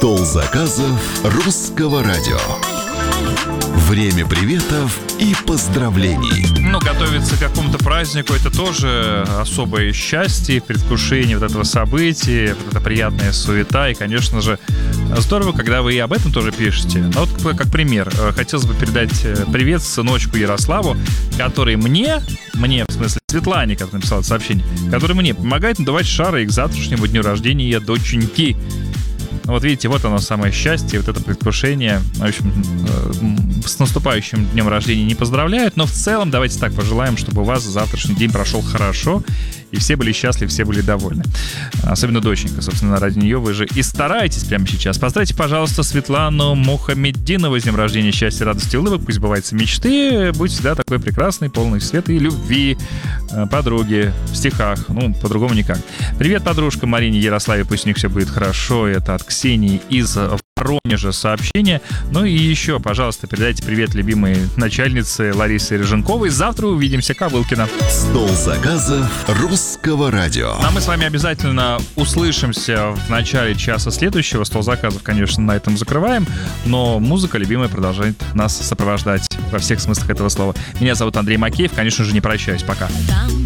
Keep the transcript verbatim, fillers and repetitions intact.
Стол заказов русского радио. Время приветов и поздравлений. Ну, готовиться к какому-то празднику — это тоже особое счастье, предвкушение вот этого события, вот эта приятная суета. И, конечно же, здорово, когда вы и об этом тоже пишете. Ну, вот как пример, хотелось бы передать привет сыночку Ярославу, который мне, мне, в смысле Светлане, которая написала сообщение, который мне помогает надувать шары к завтрашнему дню рождения доченьки. Вот видите, вот оно самое счастье, вот это предвкушение. В общем, с наступающим днем рождения не поздравляют, но в целом давайте так пожелаем, чтобы у вас завтрашний день прошел хорошо, и все были счастливы, все были довольны. Особенно доченька, собственно, ради нее вы же и стараетесь прямо сейчас. Поздравьте, пожалуйста, Светлану Мухаммеддинову с днем рождения, счастья, радости, улыбок. Пусть сбываются мечты. Будь всегда такой прекрасный, полный света и любви. Подруги в стихах. Ну, по-другому никак. Привет, подружка Марине Ярославе. Пусть у них все будет хорошо. Это от Ксении из Воронежа сообщение. Ну и еще, пожалуйста, передайте привет любимой начальнице Ларисе Рыженковой. Завтра увидимся. Кавылкина. Стол заказов русского радио. А мы с вами обязательно услышимся в начале часа следующего. Стол заказов, конечно, на этом закрываем, но музыка любимая продолжает нас сопровождать во всех смыслах этого слова. Меня зовут Андрей Макеев. Конечно же, не прощаюсь. Пока.